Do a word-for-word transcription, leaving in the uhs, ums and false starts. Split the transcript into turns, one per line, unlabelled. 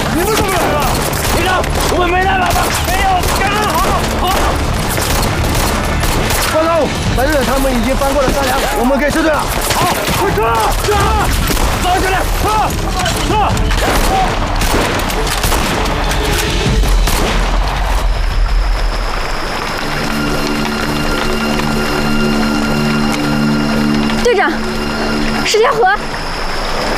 你们怎么来了？队长，我们没带喇叭，没有，赶紧好，好。报告，白队他们已经翻过了山梁，我们可以撤退了。好，快撤！撤！走起来，撤！撤！
队长，是条河，